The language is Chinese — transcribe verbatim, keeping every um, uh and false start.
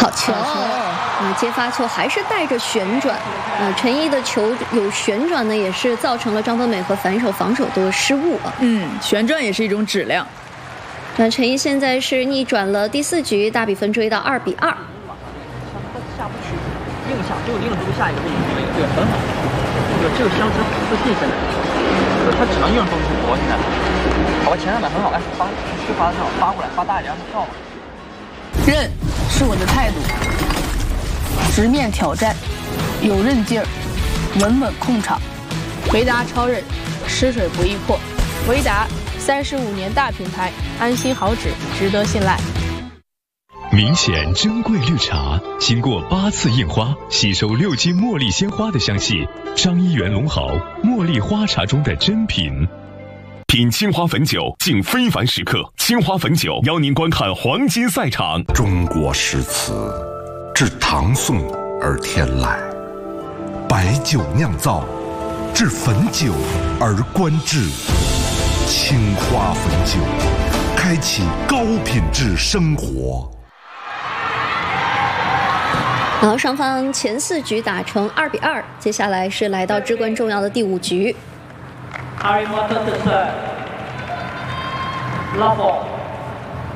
好球！啊，接发球还是带着旋转。啊，陈一的球有旋转呢，也是造成了张丰美和反手防守的失误啊。 嗯，旋转也是一种质量。 那陈一现在是逆转了第四局，大比分追到二比二。 下不去，硬下就硬出下一个位置，对，很好。这个这个相持不自信，现在，他只能硬中出国现在。好吧，前两板很好，哎，发就发的很好，发过来，发大一点让他跳吧。 韧是我的态度，直面挑战，有韧劲儿，稳稳控场。维达超韧，湿水不易破。维达三十五年大品牌，安心好纸，值得信赖。 明显珍贵绿茶，经过八次印花，吸收六斤茉莉鲜花的香气。张一元龙豪茉莉花茶中的珍品。 品青花汾酒，敬非凡时刻。青花汾酒邀您观看黄金赛场。 中国诗词，至唐宋而天籁；白酒酿造，至汾酒而观致。青花汾酒，开启高品质生活。 好，双方前四局打成二比二，接下来是来到至关重要的第五局。 哈利波特特色，拉宝。